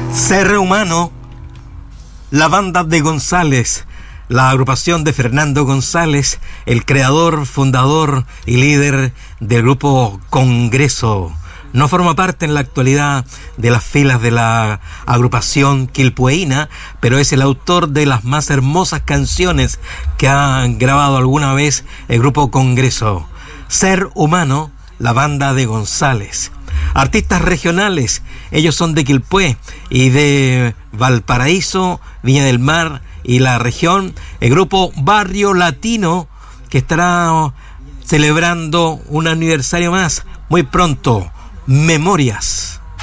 Ser Humano, la banda de González, la agrupación de Fernando González, el creador, fundador y líder del grupo Congreso. No forma parte en la actualidad de las filas de la agrupación quilpueína, pero es el autor de las más hermosas canciones que ha grabado alguna vez el grupo Congreso. Ser Humano, la banda de González. Artistas regionales, ellos son de Quilpué y de Valparaíso, Viña del Mar y la región. El grupo Barrio Latino, que estará celebrando un aniversario más muy pronto. Memorias.